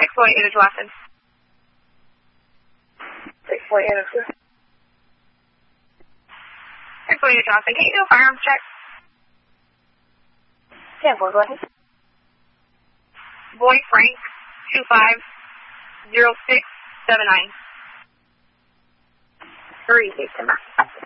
Boy Ada Johnson. 6 Boy Ada 2. 6 Boy Ada Johnson, can you do a firearms check? 10 4, go ahead. Boy Frank 250679. 3 6 10.